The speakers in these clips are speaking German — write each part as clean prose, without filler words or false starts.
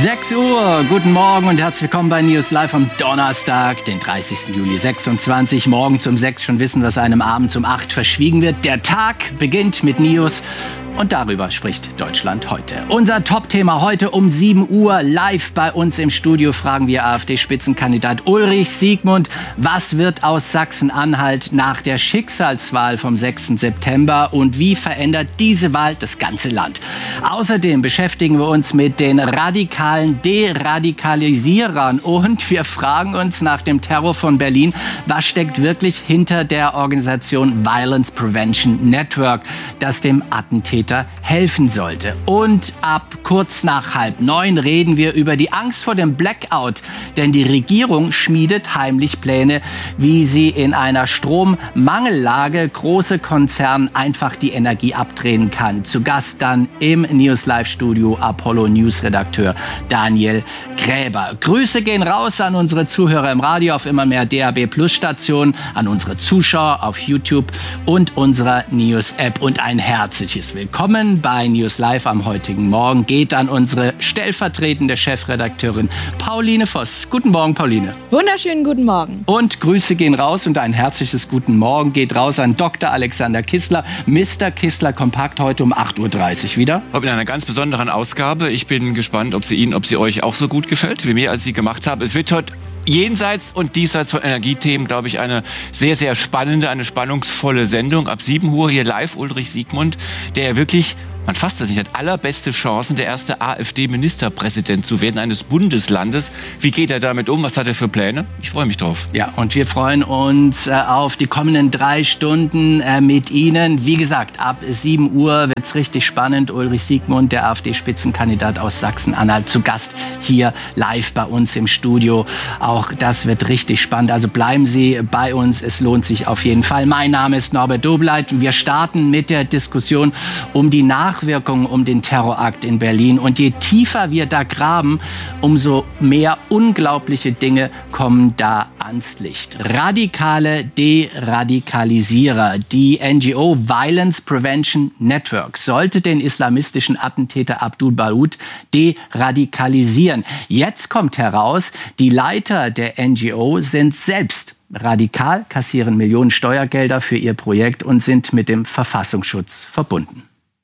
6 Uhr, guten Morgen und herzlich willkommen bei News Live am Donnerstag, den 30. Juli 26. Morgens um 6 schon wissen, was einem abends um 8 verschwiegen wird. Der Tag beginnt mit News. Und darüber spricht Deutschland heute. Unser Top-Thema heute um 7 Uhr live bei uns im Studio fragen wir AfD-Spitzenkandidat Ulrich Siegmund. Was wird aus Sachsen-Anhalt nach der Schicksalswahl vom 6. September und wie verändert diese Wahl das ganze Land? Außerdem beschäftigen wir uns mit den radikalen Deradikalisierern und wir fragen uns nach dem Terror von Berlin, was steckt wirklich hinter der Organisation Violence Prevention Network, das dem Attentäter helfen sollte. Und ab kurz nach 8:30 reden wir über die Angst vor dem Blackout, denn die Regierung schmiedet heimlich Pläne, wie sie in einer Strommangellage große Konzernen einfach die Energie abdrehen kann. Zu Gast dann im News Live Studio Apollo News Redakteur Daniel Gräber. Grüße gehen raus an unsere Zuhörer im Radio auf immer mehr DAB Plus Stationen, an unsere Zuschauer auf YouTube und unserer News App und ein herzliches Willkommen bei News Live am heutigen Morgen geht an unsere stellvertretende Chefredakteurin Pauline Voss. Guten Morgen, Pauline. Wunderschönen guten Morgen. Und Grüße gehen raus und ein herzliches Guten Morgen geht raus an Dr. Alexander Kissler. Mr. Kissler kompakt heute um 8:30 Uhr wieder. In einer ganz besonderen Ausgabe. Ich bin gespannt, ob sie euch auch so gut gefällt, wie mir, als Sie gemacht haben. Es wird heute jenseits und diesseits von Energiethemen, glaube ich, eine sehr, sehr spannende, eine spannungsvolle Sendung. Ab 7 Uhr hier live Ulrich Siegmund, der wirklich, man fasst das nicht, hat allerbeste Chancen, der erste AfD-Ministerpräsident zu werden eines Bundeslandes. Wie geht er damit um? Was hat er für Pläne? Ich freue mich drauf. Ja, und wir freuen uns auf die kommenden 3 Stunden mit Ihnen. Wie gesagt, ab 7 Uhr wird es richtig spannend. Ulrich Siegmund, der AfD-Spitzenkandidat aus Sachsen-Anhalt, zu Gast hier live bei uns im Studio. Auch das wird richtig spannend. Also bleiben Sie bei uns. Es lohnt sich auf jeden Fall. Mein Name ist Norbert Dobleit. Wir starten mit der Diskussion um die Nachwirkungen um den Terrorakt in Berlin. Und je tiefer wir da graben, umso mehr unglaubliche Dinge kommen da ans Licht. Radikale Deradikalisierer. Die NGO Violence Prevention Network sollte den islamistischen Attentäter Abdul Balut deradikalisieren. Jetzt kommt heraus, die Leiter der NGO sind selbst radikal, kassieren Millionen Steuergelder für ihr Projekt und sind mit dem Verfassungsschutz verbunden.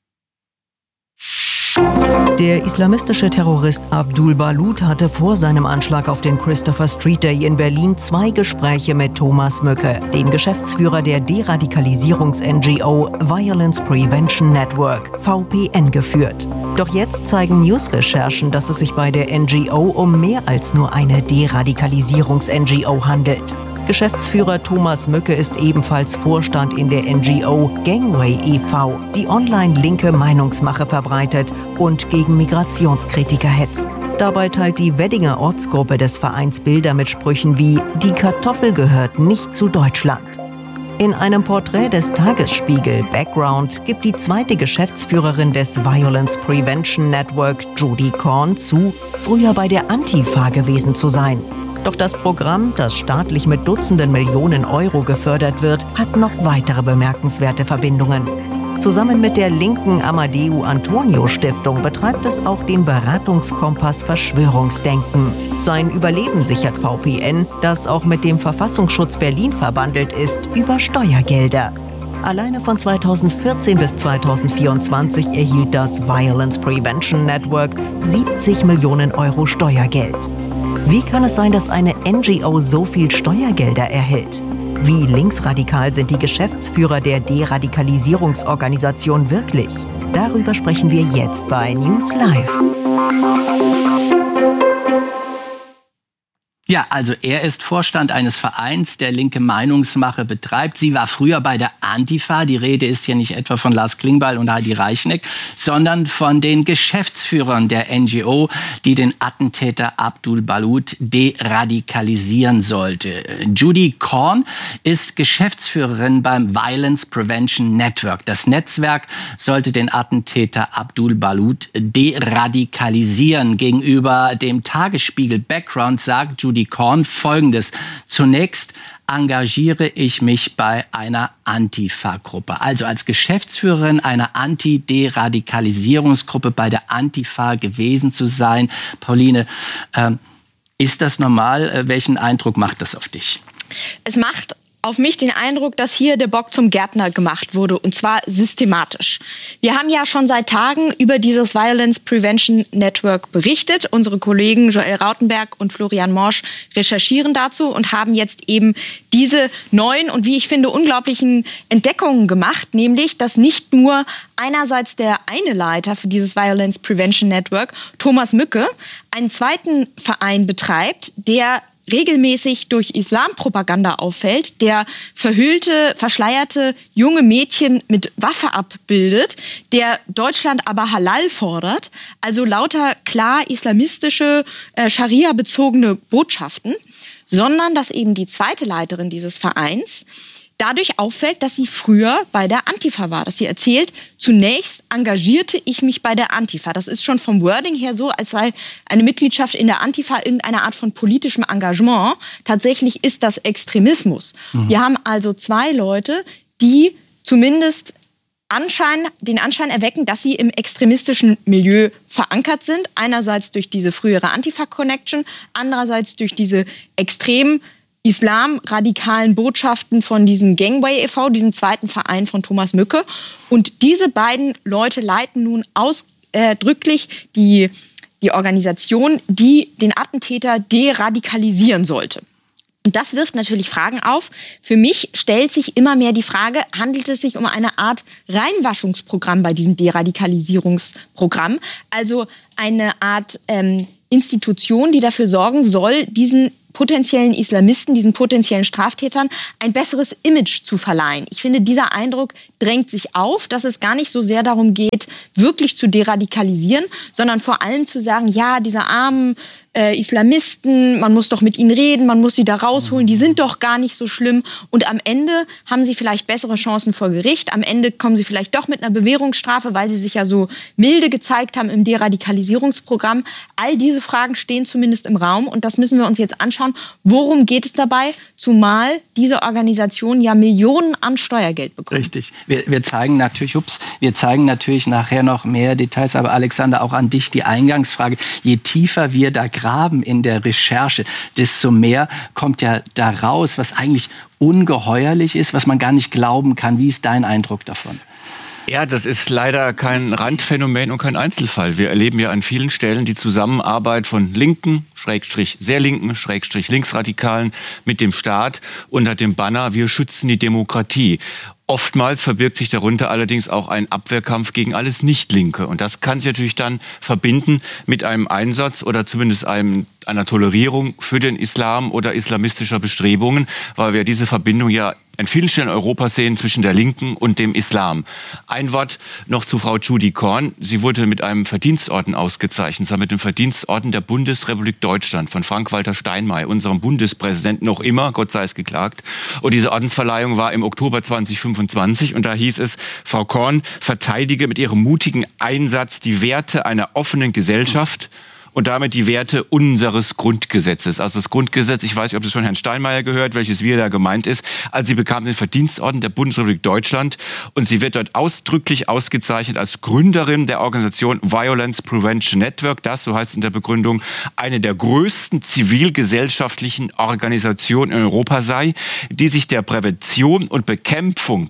Der islamistische Terrorist Abdul Balut hatte vor seinem Anschlag auf den Christopher Street Day in Berlin 2 Gespräche mit Thomas Mücke, dem Geschäftsführer der Deradikalisierungs-NGO Violence Prevention Network, VPN, geführt. Doch jetzt zeigen News-Recherchen, dass es sich bei der NGO um mehr als nur eine Deradikalisierungs-NGO handelt. Geschäftsführer Thomas Mücke ist ebenfalls Vorstand in der NGO Gangway e.V., die online linke Meinungsmache verbreitet und gegen Migrationskritiker hetzt. Dabei teilt die Weddinger Ortsgruppe des Vereins Bilder mit Sprüchen wie „Die Kartoffel gehört nicht zu Deutschland". In einem Porträt des Tagesspiegel Background gibt die zweite Geschäftsführerin des Violence Prevention Network, Judy Korn, zu, früher bei der Antifa gewesen zu sein. Doch das Programm, das staatlich mit Dutzenden Millionen Euro gefördert wird, hat noch weitere bemerkenswerte Verbindungen. Zusammen mit der linken Amadeu Antonio Stiftung betreibt es auch den Beratungskompass Verschwörungsdenken. Sein Überleben sichert VPN, das auch mit dem Verfassungsschutz Berlin verbandelt ist, über Steuergelder. Alleine von 2014 bis 2024 erhielt das Violence Prevention Network 70 Millionen Euro Steuergeld. Wie kann es sein, dass eine NGO so viel Steuergelder erhält? Wie linksradikal sind die Geschäftsführer der Deradikalisierungsorganisation wirklich? Darüber sprechen wir jetzt bei News Live. Ja, also er ist Vorstand eines Vereins, der linke Meinungsmache betreibt. Sie war früher bei der Antifa. Die Rede ist hier nicht etwa von Lars Klingbeil und Heidi Reichneck, sondern von den Geschäftsführern der NGO, die den Attentäter Abdul Balut deradikalisieren sollte. Judy Korn ist Geschäftsführerin beim Violence Prevention Network. Das Netzwerk sollte den Attentäter Abdul Balut deradikalisieren. Gegenüber dem Tagesspiegel Background sagt Judy Korn Folgendes. Zunächst engagiere ich mich bei einer Antifa-Gruppe. Also als Geschäftsführerin einer Anti-Deradikalisierungsgruppe bei der Antifa gewesen zu sein. Pauline, ist das normal? Welchen Eindruck macht das auf dich? Es macht auf mich den Eindruck, dass hier der Bock zum Gärtner gemacht wurde, und zwar systematisch. Wir haben ja schon seit Tagen über dieses Violence Prevention Network berichtet. Unsere Kollegen Joel Rautenberg und Florian Morsch recherchieren dazu und haben jetzt eben diese neuen und, wie ich finde, unglaublichen Entdeckungen gemacht, nämlich, dass nicht nur einerseits der eine Leiter für dieses Violence Prevention Network, Thomas Mücke, einen zweiten Verein betreibt, der regelmäßig durch Islampropaganda auffällt, der verhüllte, verschleierte junge Mädchen mit Waffe abbildet, der Deutschland aber Halal fordert, also lauter klar islamistische, Scharia-bezogene Botschaften, sondern dass eben die zweite Leiterin dieses Vereins dadurch auffällt, dass sie früher bei der Antifa war. Dass sie erzählt, zunächst engagierte ich mich bei der Antifa. Das ist schon vom Wording her so, als sei eine Mitgliedschaft in der Antifa irgendeine Art von politischem Engagement. Tatsächlich ist das Extremismus. Wir haben also zwei Leute, die zumindest den Anschein erwecken, dass sie im extremistischen Milieu verankert sind. Einerseits durch diese frühere Antifa-Connection, andererseits durch diese extrem islamradikalen Botschaften von diesem Gangway e.V., diesem zweiten Verein von Thomas Mücke. Und diese beiden Leute leiten nun ausdrücklich die Organisation, die den Attentäter deradikalisieren sollte. Und das wirft natürlich Fragen auf. Für mich stellt sich immer mehr die Frage, handelt es sich um eine Art Reinwaschungsprogramm bei diesem Deradikalisierungsprogramm? Also eine Art Institution, die dafür sorgen soll, diesen potenziellen Islamisten, diesen potenziellen Straftätern ein besseres Image zu verleihen. Ich finde, dieser Eindruck drängt sich auf, dass es gar nicht so sehr darum geht, wirklich zu deradikalisieren, sondern vor allem zu sagen, ja, diese armen Islamisten, man muss doch mit ihnen reden, man muss sie da rausholen, die sind doch gar nicht so schlimm. Und am Ende haben sie vielleicht bessere Chancen vor Gericht. Am Ende kommen sie vielleicht doch mit einer Bewährungsstrafe, weil sie sich ja so milde gezeigt haben im Deradikalisierungsprogramm. All diese Fragen stehen zumindest im Raum und das müssen wir uns jetzt anschauen. Worum geht es dabei? Zumal diese Organisation ja Millionen an Steuergeld bekommt. Richtig. Wir zeigen natürlich nachher noch mehr Details, aber Alexander, auch an dich die Eingangsfrage. Je tiefer wir da graben in der Recherche, desto mehr kommt ja da raus, was eigentlich ungeheuerlich ist, was man gar nicht glauben kann. Wie ist dein Eindruck davon? Ja, das ist leider kein Randphänomen und kein Einzelfall. Wir erleben ja an vielen Stellen die Zusammenarbeit von Linken, Schrägstrich sehr Linken, Schrägstrich Linksradikalen mit dem Staat unter dem Banner "Wir schützen die Demokratie". Oftmals verbirgt sich darunter allerdings auch ein Abwehrkampf gegen alles Nicht-Linke. Und das kann sich natürlich dann verbinden mit einem Einsatz oder zumindest einer Tolerierung für den Islam oder islamistischer Bestrebungen, weil wir diese Verbindung ja an vielen Stellen in Europa sehen zwischen der Linken und dem Islam. Ein Wort noch zu Frau Judy Korn. Sie wurde mit einem Verdienstorden ausgezeichnet, zwar mit dem Verdienstorden der Bundesrepublik Deutschland von Frank-Walter Steinmeier, unserem Bundespräsidenten, noch immer, Gott sei es geklagt. Und diese Ordensverleihung war im Oktober 2025 und da hieß es, Frau Korn verteidige mit ihrem mutigen Einsatz die Werte einer offenen Gesellschaft und damit die Werte unseres Grundgesetzes. Also das Grundgesetz, ich weiß nicht, ob das schon Herrn Steinmeier gehört, welches wir da gemeint ist. Also sie bekam den Verdienstorden der Bundesrepublik Deutschland und sie wird dort ausdrücklich ausgezeichnet als Gründerin der Organisation Violence Prevention Network. Das, so heißt es in der Begründung, eine der größten zivilgesellschaftlichen Organisationen in Europa sei, die sich der Prävention und Bekämpfung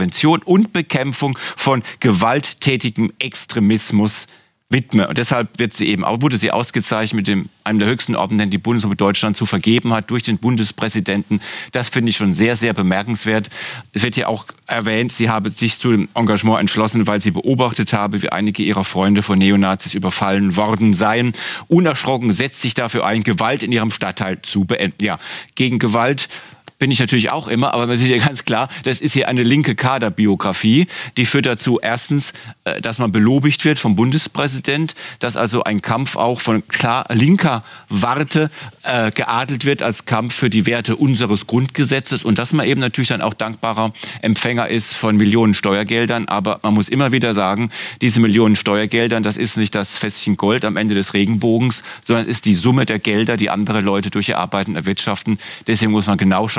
von gewalttätigem Extremismus widme. Und deshalb wurde sie ausgezeichnet mit einem der höchsten Orden, den die Bundesrepublik Deutschland zu vergeben hat, durch den Bundespräsidenten. Das finde ich schon sehr, sehr bemerkenswert. Es wird hier auch erwähnt, sie habe sich zu dem Engagement entschlossen, weil sie beobachtet habe, wie einige ihrer Freunde von Neonazis überfallen worden seien. Unerschrocken setzt sich dafür ein, Gewalt in ihrem Stadtteil zu beenden. Ja, gegen Gewalt bin ich natürlich auch immer, aber man sieht ja ganz klar, das ist hier eine linke Kaderbiografie. Die führt dazu erstens, dass man belobigt wird vom Bundespräsident, dass also ein Kampf auch von klar linker Warte geadelt wird als Kampf für die Werte unseres Grundgesetzes und dass man eben natürlich dann auch dankbarer Empfänger ist von Millionen Steuergeldern. Aber man muss immer wieder sagen, diese Millionen Steuergeldern, das ist nicht das Fässchen Gold am Ende des Regenbogens, sondern ist die Summe der Gelder, die andere Leute durch ihr Arbeiten erwirtschaften. Deswegen muss man genau schauen,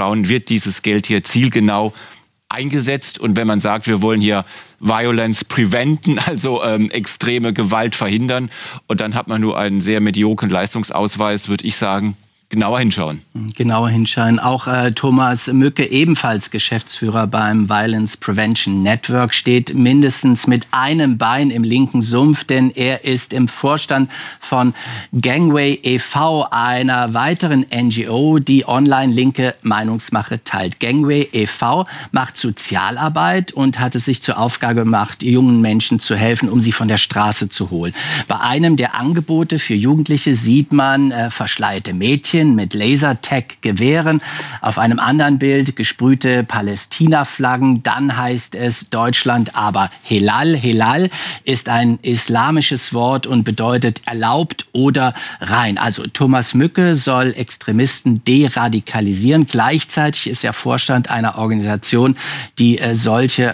schauen, wird dieses Geld hier zielgenau eingesetzt. Und wenn man sagt, wir wollen hier Violence preventen, also extreme Gewalt verhindern, und dann hat man nur einen sehr mediokren Leistungsausweis, würde ich sagen, genauer hinschauen. Genauer hinschauen. Auch Thomas Mücke, ebenfalls Geschäftsführer beim Violence Prevention Network, steht mindestens mit einem Bein im linken Sumpf, denn er ist im Vorstand von Gangway e.V., einer weiteren NGO, die online linke Meinungsmache teilt. Gangway e.V. macht Sozialarbeit und hat es sich zur Aufgabe gemacht, jungen Menschen zu helfen, um sie von der Straße zu holen. Bei einem der Angebote für Jugendliche sieht man verschleierte Mädchen mit Lasertag-Gewehren. Auf einem anderen Bild gesprühte Palästina-Flaggen. Dann heißt es Deutschland aber Helal. Helal ist ein islamisches Wort und bedeutet erlaubt oder rein. Also Thomas Mücke soll Extremisten deradikalisieren. Gleichzeitig ist er Vorstand einer Organisation, die solche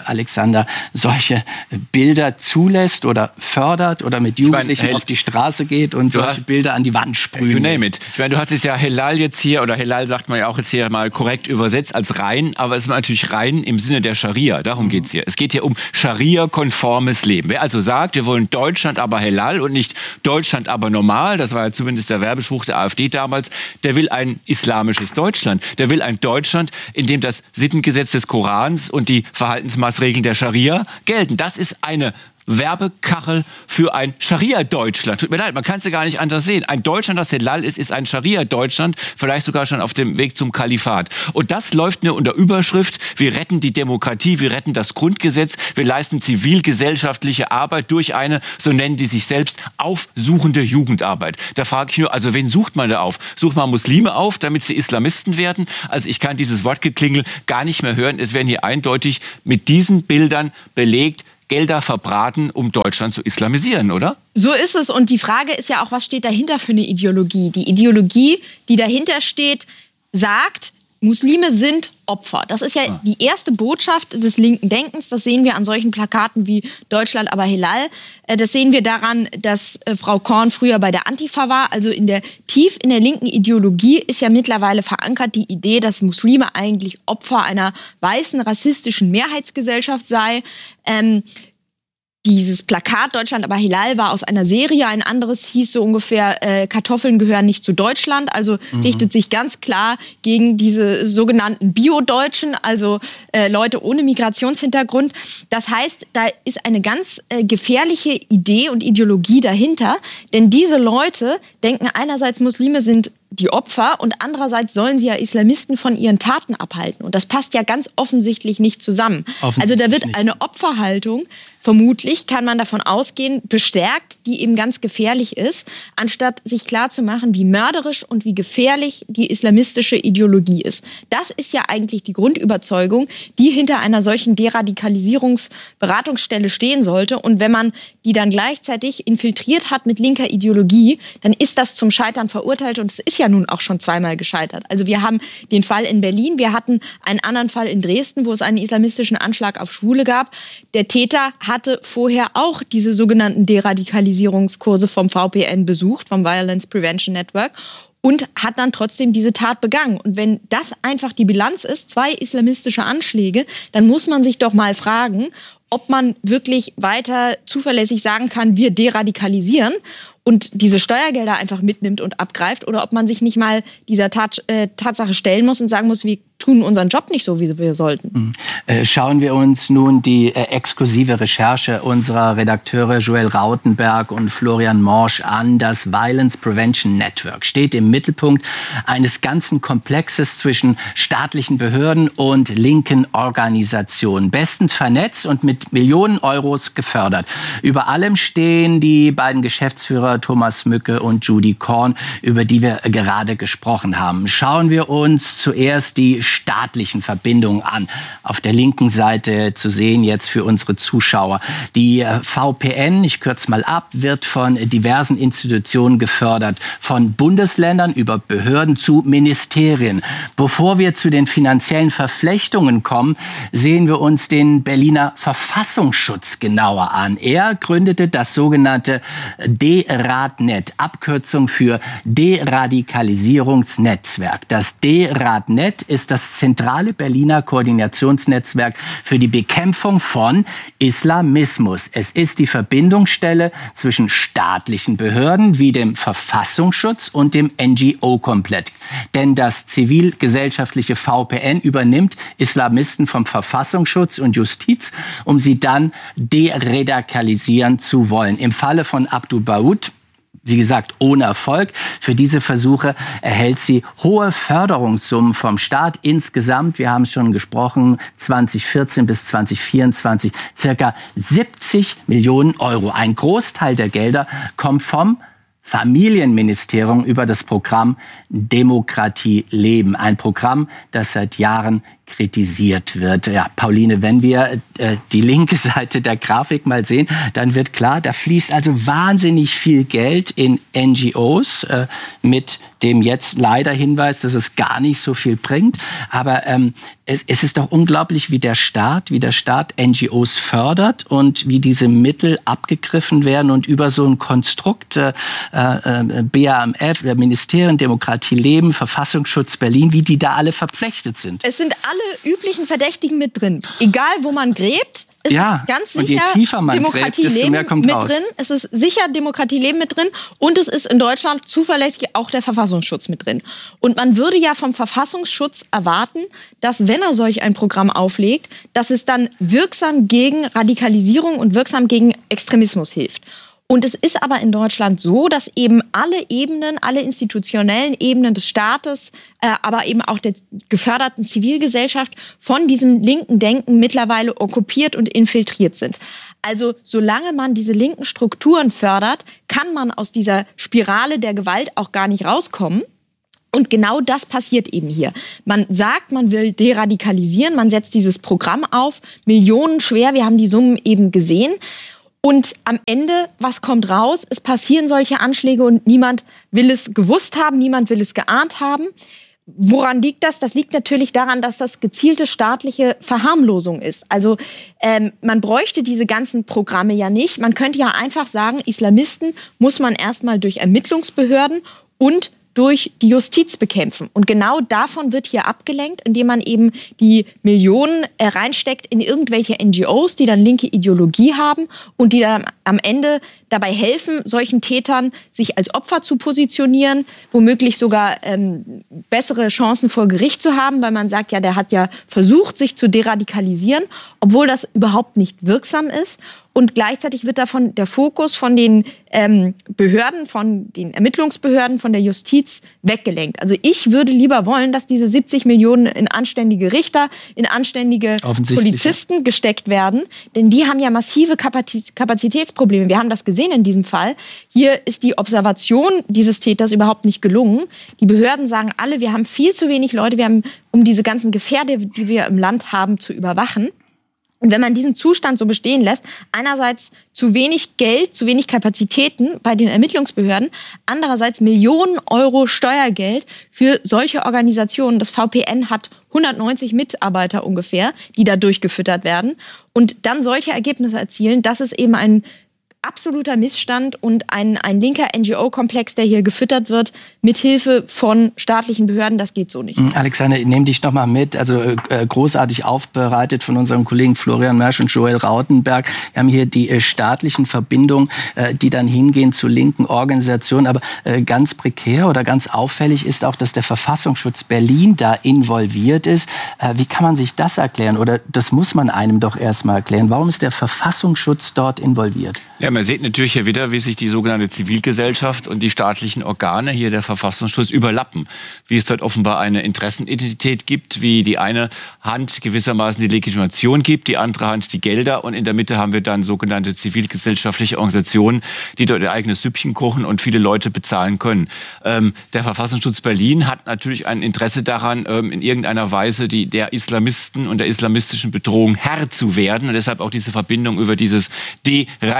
Bilder zulässt oder fördert oder mit Jugendlichen auf die Straße geht und solche Bilder an die Wand sprühen. You name it. Ich meine, du hast es ja Helal jetzt hier, oder Helal sagt man ja auch jetzt hier mal korrekt übersetzt als rein, aber es ist natürlich rein im Sinne der Scharia. Darum geht's hier. Es geht hier um Scharia-konformes Leben. Wer also sagt, wir wollen Deutschland aber Helal und nicht Deutschland aber normal, das war ja zumindest der Werbespruch der AfD damals, der will ein islamisches Deutschland. Der will ein Deutschland, in dem das Sittengesetz des Korans und die Verhaltensmaßregeln der Scharia gelten. Das ist eine Werbekachel für ein Scharia-Deutschland. Tut mir leid, man kann es ja gar nicht anders sehen. Ein Deutschland, das Helal ist ein Scharia-Deutschland, vielleicht sogar schon auf dem Weg zum Kalifat. Und das läuft nur unter Überschrift, wir retten die Demokratie, wir retten das Grundgesetz, wir leisten zivilgesellschaftliche Arbeit durch eine, so nennen die sich selbst, aufsuchende Jugendarbeit. Da frage ich nur, also wen sucht man da auf? Sucht man Muslime auf, damit sie Islamisten werden? Also ich kann dieses Wortgeklingel gar nicht mehr hören. Es werden hier eindeutig mit diesen Bildern belegt, Gelder verbraten, um Deutschland zu islamisieren, oder? So ist es. Und die Frage ist ja auch, was steht dahinter für eine Ideologie? Die Ideologie, die dahinter steht, sagt, Muslime sind Opfer. Das ist ja die erste Botschaft des linken Denkens. Das sehen wir an solchen Plakaten wie Deutschland aber Helal. Das sehen wir daran, dass Frau Korn früher bei der Antifa war. Also tief in der linken Ideologie ist ja mittlerweile verankert die Idee, dass Muslime eigentlich Opfer einer weißen, rassistischen Mehrheitsgesellschaft sei. Dieses Plakat Deutschland aber Helal war aus einer Serie, ein anderes hieß so ungefähr Kartoffeln gehören nicht zu Deutschland, also richtet sich ganz klar gegen diese sogenannten Bio-Deutschen, also Leute ohne Migrationshintergrund. Das heißt, da ist eine ganz gefährliche Idee und Ideologie dahinter, denn diese Leute denken einerseits, Muslime sind die Opfer und andererseits sollen sie ja Islamisten von ihren Taten abhalten. Und das passt ja ganz offensichtlich nicht zusammen. Also da wird eine Opferhaltung, vermutlich kann man davon ausgehen, bestärkt, die eben ganz gefährlich ist, anstatt sich klarzumachen, wie mörderisch und wie gefährlich die islamistische Ideologie ist. Das ist ja eigentlich die Grundüberzeugung, die hinter einer solchen Deradikalisierungsberatungsstelle stehen sollte. Und wenn man die dann gleichzeitig infiltriert hat mit linker Ideologie, dann ist das zum Scheitern verurteilt und es ist ja nun auch schon zweimal gescheitert. Also wir haben den Fall in Berlin, wir hatten einen anderen Fall in Dresden, wo es einen islamistischen Anschlag auf Schwule gab. Der Täter hatte vorher auch diese sogenannten Deradikalisierungskurse vom VPN besucht, vom Violence Prevention Network, und hat dann trotzdem diese Tat begangen. Und wenn das einfach die Bilanz ist, 2 islamistische Anschläge, dann muss man sich doch mal fragen, ob man wirklich weiter zuverlässig sagen kann, wir deradikalisieren und diese Steuergelder einfach mitnimmt und abgreift, oder ob man sich nicht mal dieser Tatsache stellen muss und sagen muss, wir tun unseren Job nicht so, wie wir sollten. Schauen wir uns nun die exklusive Recherche unserer Redakteure Joel Rautenberg und Florian Morsch an. Das Violence Prevention Network steht im Mittelpunkt eines ganzen Komplexes zwischen staatlichen Behörden und linken Organisationen. Bestens vernetzt und mit Millionen Euros gefördert. Über allem stehen die beiden Geschäftsführer Thomas Mücke und Judy Korn, über die wir gerade gesprochen haben. Schauen wir uns zuerst die staatlichen Verbindungen an. Auf der linken Seite zu sehen jetzt für unsere Zuschauer. Die VPN, ich kürze mal ab, wird von diversen Institutionen gefördert. Von Bundesländern über Behörden zu Ministerien. Bevor wir zu den finanziellen Verflechtungen kommen, sehen wir uns den Berliner Verfassungsschutz genauer an. Er gründete das sogenannte DRADNet, Abkürzung für Deradikalisierungsnetzwerk. Das DRADNet ist das das zentrale Berliner Koordinationsnetzwerk für die Bekämpfung von Islamismus. Es ist die Verbindungsstelle zwischen staatlichen Behörden wie dem Verfassungsschutz und dem NGO-Komplex. Denn das zivilgesellschaftliche VPN übernimmt Islamisten vom Verfassungsschutz und Justiz, um sie dann deradikalisieren zu wollen. Im Falle von Abdul Baud, wie gesagt, ohne Erfolg. Für diese Versuche erhält sie hohe Förderungssummen vom Staat. Insgesamt, wir haben es schon gesprochen, 2014 bis 2024 circa 70 Millionen Euro. Ein Großteil der Gelder kommt vom Familienministerium über das Programm Demokratie leben. Ein Programm, das seit Jahren kritisiert wird. Ja, Pauline, wenn wir die linke Seite der Grafik mal sehen, dann wird klar, da fließt also wahnsinnig viel Geld in NGOs mit dem jetzt leider Hinweis, dass es gar nicht so viel bringt. Aber es ist doch unglaublich, wie der Staat NGOs fördert und wie diese Mittel abgegriffen werden und über so ein Konstrukt BAMF, Ministerien, Demokratie leben, Verfassungsschutz Berlin, wie die da alle verflechtet sind. Es sind alle üblichen Verdächtigen mit drin. Egal, wo man gräbt, ist es ganz sicher Demokratie leben mit drin. Es ist sicher Demokratie leben mit drin und es ist in Deutschland zuverlässig auch der Verfassungsschutz mit drin. Und man würde ja vom Verfassungsschutz erwarten, dass, wenn er solch ein Programm auflegt, dass es dann wirksam gegen Radikalisierung und wirksam gegen Extremismus hilft. Und es ist aber in Deutschland so, dass eben alle Ebenen, alle institutionellen Ebenen des Staates, aber eben auch der geförderten Zivilgesellschaft von diesem linken Denken mittlerweile okkupiert und infiltriert sind. Also solange man diese linken Strukturen fördert, kann man aus dieser Spirale der Gewalt auch gar nicht rauskommen. Und genau das passiert eben hier. Man sagt, man will deradikalisieren, man setzt dieses Programm auf, millionenschwer, wir haben die Summen eben gesehen. Und am Ende, was kommt raus? Es passieren solche Anschläge und niemand will es gewusst haben, niemand will es geahnt haben. Woran liegt das? Das liegt natürlich daran, dass das gezielte staatliche Verharmlosung ist. Also man bräuchte diese ganzen Programme ja nicht. Man könnte ja einfach sagen, Islamisten muss man erstmal durch Ermittlungsbehörden und durch die Justiz bekämpfen. Und genau davon wird hier abgelenkt, indem man eben die Millionen reinsteckt in irgendwelche NGOs, die dann linke Ideologie haben und die dann am Ende dabei helfen, solchen Tätern sich als Opfer zu positionieren, womöglich sogar bessere Chancen vor Gericht zu haben, weil man sagt, ja, der hat ja versucht, sich zu deradikalisieren, obwohl das überhaupt nicht wirksam ist. Und gleichzeitig wird davon der Fokus von den Behörden, von den Ermittlungsbehörden, von der Justiz weggelenkt. Also ich würde lieber wollen, dass diese 70 Millionen in anständige Richter, in anständige Polizisten gesteckt werden. Denn die haben ja massive Kapazitätsprobleme. Wir haben das gesehen in diesem Fall. Hier ist die Observation dieses Täters überhaupt nicht gelungen. Die Behörden sagen alle, wir haben viel zu wenig Leute, um diese ganzen Gefährde, die wir im Land haben, zu überwachen. Und wenn man diesen Zustand so bestehen lässt, einerseits zu wenig Geld, zu wenig Kapazitäten bei den Ermittlungsbehörden, andererseits Millionen Euro Steuergeld für solche Organisationen. Das VPN hat 190 Mitarbeiter ungefähr, die da durchgefüttert werden. Und dann solche Ergebnisse erzielen, das ist eben ein absoluter Missstand und ein linker NGO-Komplex, der hier gefüttert wird, mithilfe von staatlichen Behörden, das geht so nicht. Alexander, ich nehme dich noch mal mit, also großartig aufbereitet von unserem Kollegen Florian Mersch und Joel Rautenberg. Wir haben hier die staatlichen Verbindungen, die dann hingehen zu linken Organisationen, aber ganz prekär oder ganz auffällig ist auch, dass der Verfassungsschutz Berlin da involviert ist. Wie kann man sich das erklären? Oder das muss man einem doch erstmal erklären. Warum ist der Verfassungsschutz dort involviert? Ja, man sieht natürlich hier wieder, wie sich die sogenannte Zivilgesellschaft und die staatlichen Organe, hier der Verfassungsschutz, überlappen. Wie es dort offenbar eine Interessenidentität gibt, wie die eine Hand gewissermaßen die Legitimation gibt, die andere Hand die Gelder und in der Mitte haben wir dann sogenannte zivilgesellschaftliche Organisationen, die dort ihr eigenes Süppchen kochen und viele Leute bezahlen können. Der Verfassungsschutz Berlin hat natürlich ein Interesse daran, in irgendeiner Weise der Islamisten und der islamistischen Bedrohung Herr zu werden und deshalb auch diese Verbindung über dieses Deradikalisierungsnetzwerk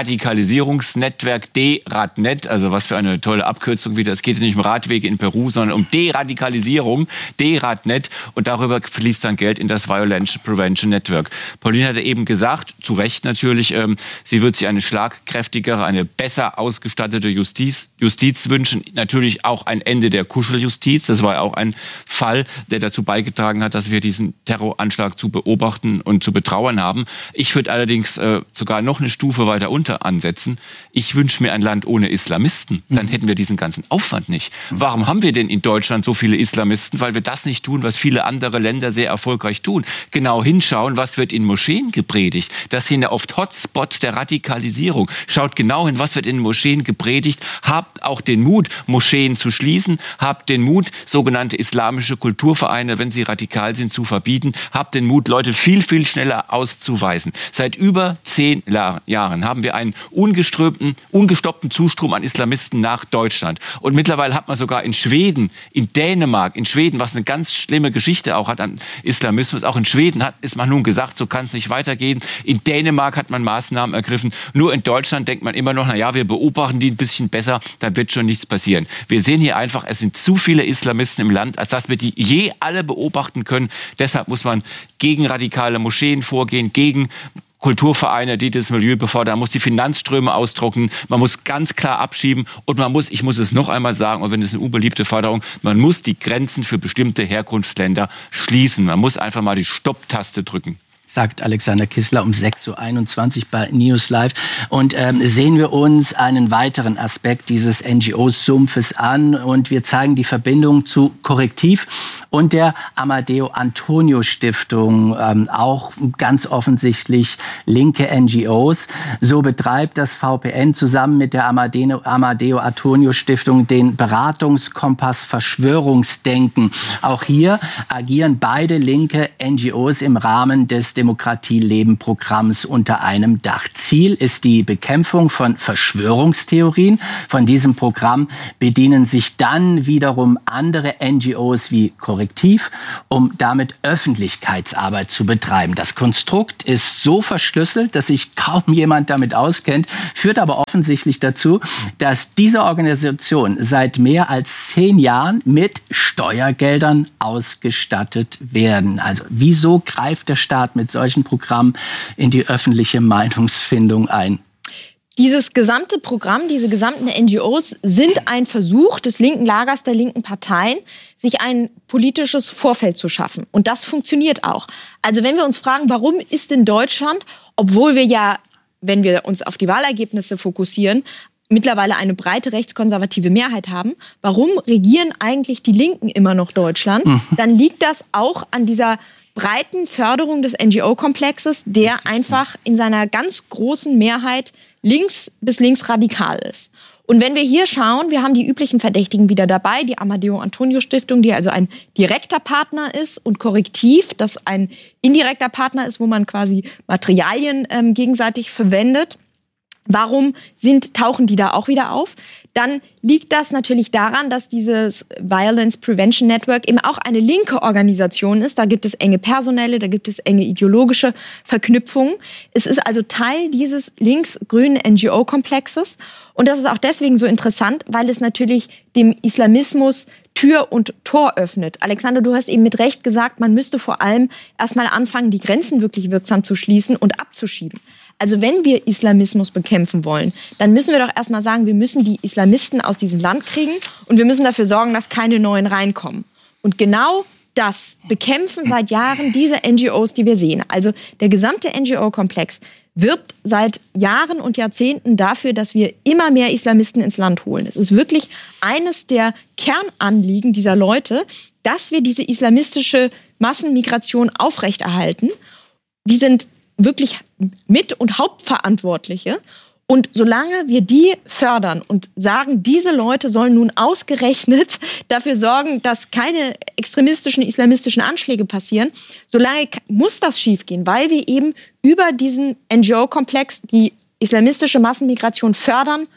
Deradikalisierungsnetzwerk DRADNet, also was für eine tolle Abkürzung wieder. Es geht nicht um Radwege in Peru, sondern um Deradikalisierung, DRADNet, und darüber fließt dann Geld in das Violence Prevention Network. Pauline hatte eben gesagt, zu Recht natürlich, sie wird sich eine schlagkräftigere, eine besser ausgestattete Justiz wünschen. Natürlich auch ein Ende der Kuscheljustiz. Das war ja auch ein Fall, der dazu beigetragen hat, dass wir diesen Terroranschlag zu beobachten und zu betrauern haben. Ich würde allerdings sogar noch eine Stufe weiter unter ansetzen. Ich wünsche mir ein Land ohne Islamisten. Dann hätten wir diesen ganzen Aufwand nicht. Warum haben wir denn in Deutschland so viele Islamisten? Weil wir das nicht tun, was viele andere Länder sehr erfolgreich tun. Genau hinschauen, was wird in Moscheen gepredigt. Das sind ja oft Hotspots der Radikalisierung. Schaut genau hin, was wird in Moscheen gepredigt. Habt auch den Mut, Moscheen zu schließen. Habt den Mut, sogenannte islamische Kulturvereine, wenn sie radikal sind, zu verbieten. Habt den Mut, Leute viel, viel schneller auszuweisen. Seit über 10 Jahren haben wir einen ungestoppten Zustrom an Islamisten nach Deutschland. Und mittlerweile hat man sogar in Schweden, in Dänemark, was eine ganz schlimme Geschichte auch hat an Islamismus, auch in Schweden ist man nun gesagt, so kann es nicht weitergehen. In Dänemark hat man Maßnahmen ergriffen. Nur in Deutschland denkt man immer noch, wir beobachten die ein bisschen besser, da wird schon nichts passieren. Wir sehen hier einfach, es sind zu viele Islamisten im Land, als dass wir die je alle beobachten können. Deshalb muss man gegen radikale Moscheen vorgehen, gegen Kulturvereine, die das Milieu befördern. Man muss die Finanzströme austrocknen. Man muss ganz klar abschieben. Und ich muss es noch einmal sagen, und wenn es eine unbeliebte Forderung, man muss die Grenzen für bestimmte Herkunftsländer schließen. Man muss einfach mal die Stopptaste drücken. Sagt Alexander Kissler um 6.21 Uhr bei News Live. Und sehen wir uns einen weiteren Aspekt dieses NGO-Sumpfes an. Und wir zeigen die Verbindung zu Korrektiv und der Amadeo Antonio Stiftung, auch ganz offensichtlich linke NGOs. So betreibt das VPN zusammen mit der Amadeo Antonio Stiftung den Beratungskompass Verschwörungsdenken. Auch hier agieren beide linke NGOs im Rahmen des Demokratie-Leben-Programms unter einem Dach. Ziel ist die Bekämpfung von Verschwörungstheorien. Von diesem Programm bedienen sich dann wiederum andere NGOs wie Korrektiv, um damit Öffentlichkeitsarbeit zu betreiben. Das Konstrukt ist so verschlüsselt, dass sich kaum jemand damit auskennt, führt aber offensichtlich dazu, dass diese Organisationen seit mehr als 10 Jahren mit Steuergeldern ausgestattet werden. Also wieso greift der Staat mit solchen Programmen in die öffentliche Meinungsfindung ein? Dieses gesamte Programm, diese gesamten NGOs sind ein Versuch des linken Lagers, der linken Parteien, sich ein politisches Vorfeld zu schaffen. Und das funktioniert auch. Also wenn wir uns fragen, warum ist in Deutschland, obwohl wir ja, wenn wir uns auf die Wahlergebnisse fokussieren, mittlerweile eine breite rechtskonservative Mehrheit haben, warum regieren eigentlich die Linken immer noch Deutschland? Dann liegt das auch an dieser breiten Förderung des NGO-Komplexes, der einfach in seiner ganz großen Mehrheit links bis links radikal ist. Und wenn wir hier schauen, wir haben die üblichen Verdächtigen wieder dabei, die Amadeo Antonio Stiftung, die also ein direkter Partner ist, und Korrektiv, das ein indirekter Partner ist, wo man quasi Materialien gegenseitig verwendet. Warum tauchen die da auch wieder auf? Dann liegt das natürlich daran, dass dieses Violence Prevention Network eben auch eine linke Organisation ist. Da gibt es enge personelle, da gibt es enge ideologische Verknüpfungen. Es ist also Teil dieses links-grünen NGO-Komplexes. Und das ist auch deswegen so interessant, weil es natürlich dem Islamismus Tür und Tor öffnet. Alexander, du hast eben mit Recht gesagt, man müsste vor allem erstmal anfangen, die Grenzen wirklich wirksam zu schließen und abzuschieben. Also wenn wir Islamismus bekämpfen wollen, dann müssen wir doch erstmal sagen, wir müssen die Islamisten aus diesem Land kriegen und wir müssen dafür sorgen, dass keine neuen reinkommen. Und genau das bekämpfen seit Jahren diese NGOs, die wir sehen. Also der gesamte NGO-Komplex wirbt seit Jahren und Jahrzehnten dafür, dass wir immer mehr Islamisten ins Land holen. Es ist wirklich eines der Kernanliegen dieser Leute, dass wir diese islamistische Massenmigration aufrechterhalten. Die sind wirklich Mit- und Hauptverantwortliche. Und solange wir die fördern und sagen, diese Leute sollen nun ausgerechnet dafür sorgen, dass keine extremistischen, islamistischen Anschläge passieren, solange muss das schiefgehen, weil wir eben über diesen NGO-Komplex die islamistische Massenmigration fördern,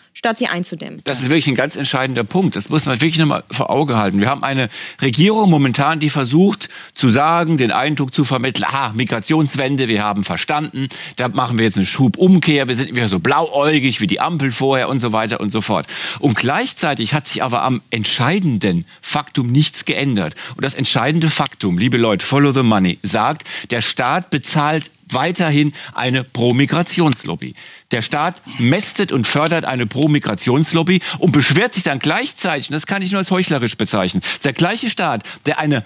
statt sie einzudämmen. Das ist wirklich ein ganz entscheidender Punkt. Das muss man wirklich nochmal vor Augen halten. Wir haben eine Regierung momentan, die versucht zu sagen, den Eindruck zu vermitteln, Migrationswende, wir haben verstanden, da machen wir jetzt eine Schubumkehr, wir sind wieder so blauäugig wie die Ampel vorher und so weiter und so fort. Und gleichzeitig hat sich aber am entscheidenden Faktum nichts geändert. Und das entscheidende Faktum, liebe Leute, follow the money, sagt, der Staat bezahlt weiterhin eine Pro-Migrationslobby. Der Staat mästet und fördert eine Pro-Migrationslobby und beschwert sich dann gleichzeitig, und das kann ich nur als heuchlerisch bezeichnen, der gleiche Staat, der eine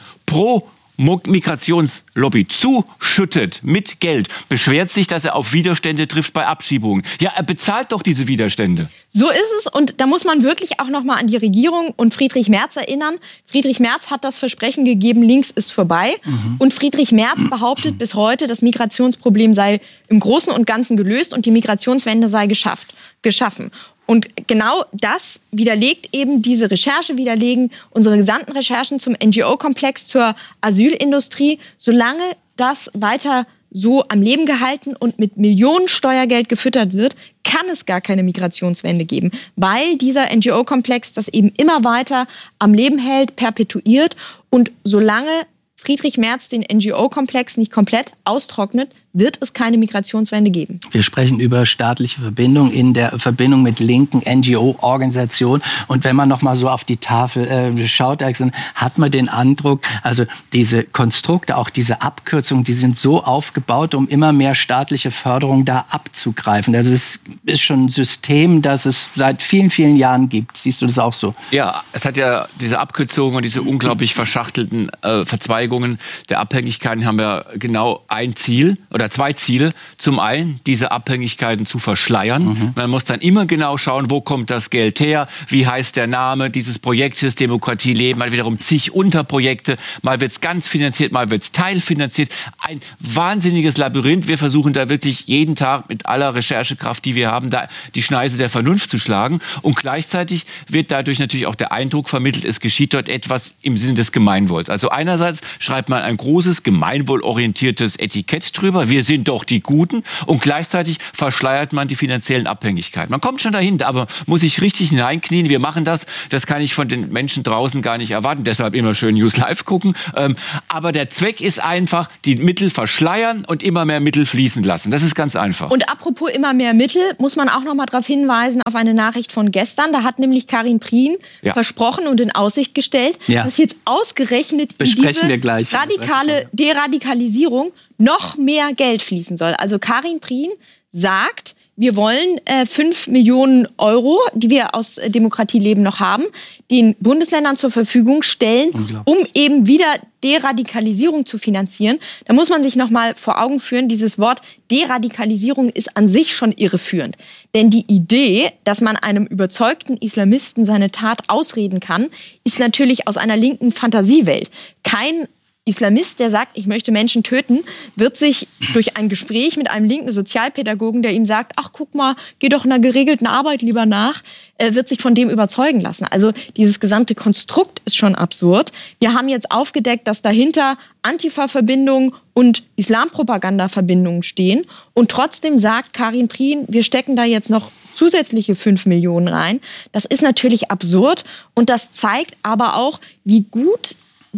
Pro-Migrationslobby zuschüttet mit Geld, beschwert sich, dass er auf Widerstände trifft bei Abschiebungen. Ja, er bezahlt doch diese Widerstände. So ist es, und da muss man wirklich auch noch mal an die Regierung und Friedrich Merz erinnern. Friedrich Merz hat das Versprechen gegeben, links ist vorbei. Und Friedrich Merz behauptet bis heute, das Migrationsproblem sei im Großen und Ganzen gelöst und die Migrationswende sei geschaffen. Und genau das widerlegt eben diese Recherche, widerlegen unsere gesamten Recherchen zum NGO-Komplex, zur Asylindustrie. Solange das weiter so am Leben gehalten und mit Millionen Steuergeld gefüttert wird, kann es gar keine Migrationswende geben, weil dieser NGO-Komplex das eben immer weiter am Leben hält, perpetuiert. Und solange Friedrich Merz den NGO-Komplex nicht komplett austrocknet, wird es keine Migrationswende geben. Wir sprechen über staatliche Verbindung in der Verbindung mit linken NGO-Organisationen. Und wenn man noch mal so auf die Tafel schaut, hat man den Eindruck, also diese Konstrukte, auch diese Abkürzungen, die sind so aufgebaut, um immer mehr staatliche Förderung da abzugreifen. Das ist schon ein System, das es seit vielen, vielen Jahren gibt. Siehst du das auch so? Ja, es hat ja diese Abkürzungen und diese unglaublich verschachtelten Verzweigungen der Abhängigkeiten haben ja genau ein Ziel oder zwei Ziele. Zum einen, diese Abhängigkeiten zu verschleiern. Man muss dann immer genau schauen, wo kommt das Geld her, wie heißt der Name dieses Projektes, Demokratie leben, mal wiederum zig Unterprojekte, mal wird es ganz finanziert, mal wird es teilfinanziert. Ein wahnsinniges Labyrinth. Wir versuchen da wirklich jeden Tag mit aller Recherchekraft, die wir haben, da die Schneise der Vernunft zu schlagen. Und gleichzeitig wird dadurch natürlich auch der Eindruck vermittelt, es geschieht dort etwas im Sinne des Gemeinwohls. Also einerseits schreibt man ein großes, gemeinwohlorientiertes Etikett drüber. Wir sind doch die Guten. Und gleichzeitig verschleiert man die finanziellen Abhängigkeiten. Man kommt schon dahin, aber muss sich richtig hineinknien. Wir machen das. Das kann ich von den Menschen draußen gar nicht erwarten. Deshalb immer schön News Live gucken. Aber der Zweck ist einfach, die Mittel verschleiern und immer mehr Mittel fließen lassen. Das ist ganz einfach. Und apropos immer mehr Mittel, muss man auch noch mal darauf hinweisen, auf eine Nachricht von gestern. Da hat nämlich Karin Prien versprochen und in Aussicht gestellt, dass jetzt ausgerechnet in diese radikale Deradikalisierung noch mehr Geld fließen soll. Also Karin Prien sagt, wir wollen 5 Millionen Euro, die wir aus Demokratie leben noch haben, den Bundesländern zur Verfügung stellen, um eben wieder Deradikalisierung zu finanzieren. Da muss man sich noch mal vor Augen führen, dieses Wort Deradikalisierung ist an sich schon irreführend. Denn die Idee, dass man einem überzeugten Islamisten seine Tat ausreden kann, ist natürlich aus einer linken Fantasiewelt. Kein Islamist, der sagt, ich möchte Menschen töten, wird sich durch ein Gespräch mit einem linken Sozialpädagogen, der ihm sagt, ach guck mal, geh doch einer geregelten Arbeit lieber nach, wird sich von dem überzeugen lassen. Also dieses gesamte Konstrukt ist schon absurd. Wir haben jetzt aufgedeckt, dass dahinter Antifa-Verbindungen und Islampropaganda-Verbindungen stehen. Und trotzdem sagt Karin Prien, wir stecken da jetzt noch zusätzliche 5 Millionen rein. Das ist natürlich absurd und das zeigt aber auch, wie gut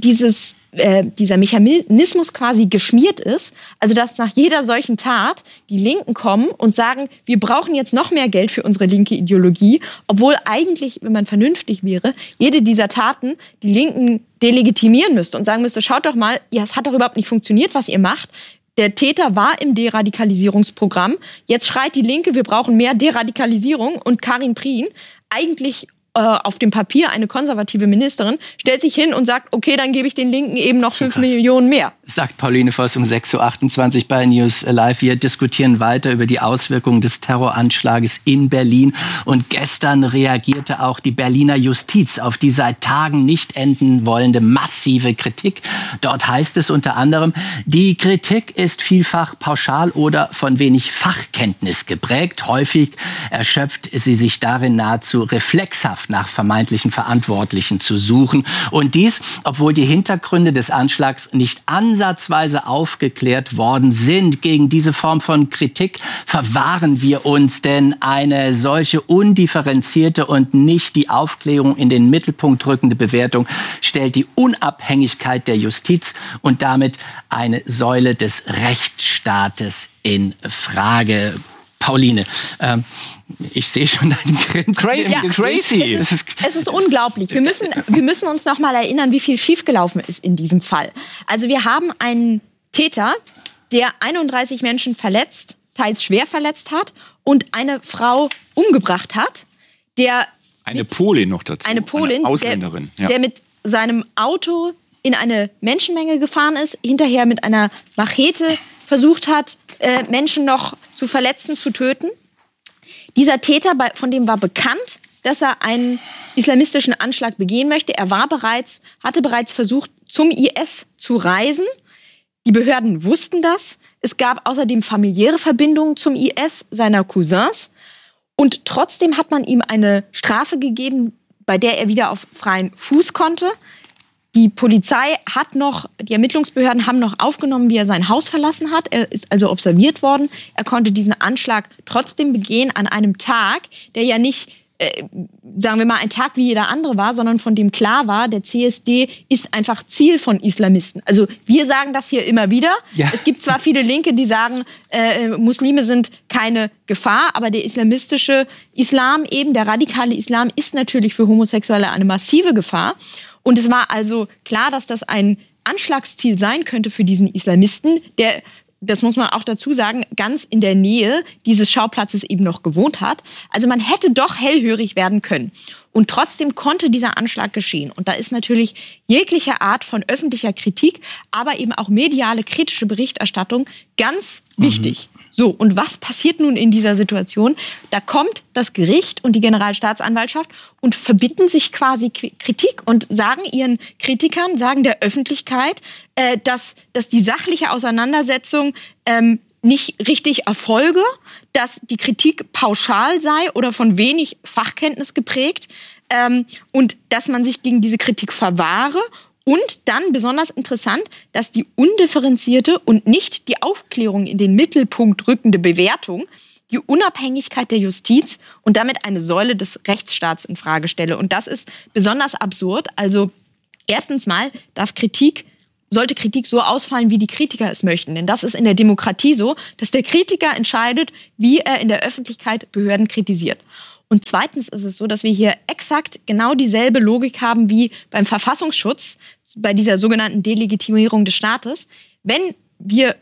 dieser Mechanismus quasi geschmiert ist, also dass nach jeder solchen Tat die Linken kommen und sagen, wir brauchen jetzt noch mehr Geld für unsere linke Ideologie, obwohl eigentlich, wenn man vernünftig wäre, jede dieser Taten die Linken delegitimieren müsste und sagen müsste, schaut doch mal, ja, es hat doch überhaupt nicht funktioniert, was ihr macht. Der Täter war im Deradikalisierungsprogramm. Jetzt schreit die Linke, wir brauchen mehr Deradikalisierung. Und Karin Prien, eigentlich auf dem Papier eine konservative Ministerin, stellt sich hin und sagt, okay, dann gebe ich den Linken eben noch 5 Millionen mehr. Sagt Pauline Voss um 6.28 Uhr bei News Live. Wir diskutieren weiter über die Auswirkungen des Terroranschlages in Berlin. Und gestern reagierte auch die Berliner Justiz auf die seit Tagen nicht enden wollende massive Kritik. Dort heißt es unter anderem, die Kritik ist vielfach pauschal oder von wenig Fachkenntnis geprägt. Häufig erschöpft sie sich darin nahezu reflexhaft nach vermeintlichen Verantwortlichen zu suchen. Und dies, obwohl die Hintergründe des Anschlags nicht ansatzweise ansatzweise aufgeklärt worden sind. Gegen diese Form von Kritik verwahren wir uns, denn eine solche undifferenzierte und nicht die Aufklärung in den Mittelpunkt rückende Bewertung stellt die Unabhängigkeit der Justiz und damit eine Säule des Rechtsstaates in Frage. Pauline, ich sehe schon deinen Grinsen. Crazy. Es ist unglaublich. Wir müssen uns noch mal erinnern, wie viel schiefgelaufen ist in diesem Fall. Also wir haben einen Täter, der 31 Menschen verletzt, teils schwer verletzt hat und eine Frau umgebracht hat. Eine Polin noch dazu. Eine Polin, eine Ausländerin. Der mit seinem Auto in eine Menschenmenge gefahren ist, hinterher mit einer Machete versucht hat, Menschen noch zu verletzen, zu töten. Dieser Täter, von dem war bekannt, dass er einen islamistischen Anschlag begehen möchte. Er hatte bereits versucht, zum IS zu reisen. Die Behörden wussten das. Es gab außerdem familiäre Verbindungen zum IS seiner Cousins. Und trotzdem hat man ihm eine Strafe gegeben, bei der er wieder auf freien Fuß konnte. Die Polizei die Ermittlungsbehörden haben noch aufgenommen, wie er sein Haus verlassen hat. Er ist also observiert worden. Er konnte diesen Anschlag trotzdem begehen an einem Tag, der ja nicht, sagen wir mal, ein Tag wie jeder andere war, sondern von dem klar war, der CSD ist einfach Ziel von Islamisten. Also wir sagen das hier immer wieder. Ja. Es gibt zwar viele Linke, die sagen, Muslime sind keine Gefahr, aber der islamistische Islam eben, der radikale Islam, ist natürlich für Homosexuelle eine massive Gefahr. Und es war also klar, dass das ein Anschlagsziel sein könnte für diesen Islamisten, der, das muss man auch dazu sagen, ganz in der Nähe dieses Schauplatzes eben noch gewohnt hat. Also man hätte doch hellhörig werden können. Und trotzdem konnte dieser Anschlag geschehen. Und da ist natürlich jegliche Art von öffentlicher Kritik, aber eben auch mediale kritische Berichterstattung ganz wichtig. So, und was passiert nun in dieser Situation? Da kommt das Gericht und die Generalstaatsanwaltschaft und verbitten sich quasi Kritik und sagen ihren Kritikern, sagen der Öffentlichkeit, dass die sachliche Auseinandersetzung nicht richtig erfolge, dass die Kritik pauschal sei oder von wenig Fachkenntnis geprägt und dass man sich gegen diese Kritik verwahre. Und dann besonders interessant, dass die undifferenzierte und nicht die Aufklärung in den Mittelpunkt rückende Bewertung die Unabhängigkeit der Justiz und damit eine Säule des Rechtsstaats in Frage stelle. Und das ist besonders absurd. Also erstens mal sollte Kritik so ausfallen, wie die Kritiker es möchten. Denn das ist in der Demokratie so, dass der Kritiker entscheidet, wie er in der Öffentlichkeit Behörden kritisiert. Und zweitens ist es so, dass wir hier exakt genau dieselbe Logik haben wie beim Verfassungsschutz, bei dieser sogenannten Delegitimierung des Staates. Wenn wir